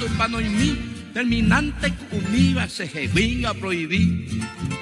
tumbano en mí, terminante univa se jeguín a prohibir.